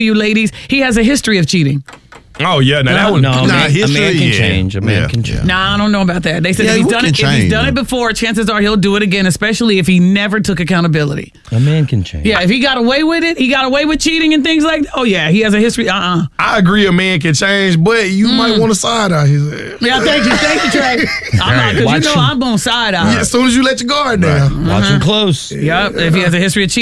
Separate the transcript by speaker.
Speaker 1: you ladies, he has a history of cheating.
Speaker 2: Oh, yeah. Now that one.
Speaker 3: A man can change. A man can change.
Speaker 1: Nah, I don't know about that. They said if he's done it before, chances are he'll do it again, especially if he never took accountability.
Speaker 3: A man can change.
Speaker 1: Yeah, if he got away with it, he got away with cheating and things like that. Oh, yeah, he has a history.
Speaker 2: I agree a man can change, but you might want to side eye his ass.
Speaker 1: Yeah, thank you, Trey. I'm not, because I'm going to side eye.
Speaker 2: Yeah, as soon as you let your guard down.
Speaker 3: Watch him close.
Speaker 1: Yep, if he has a history of cheating.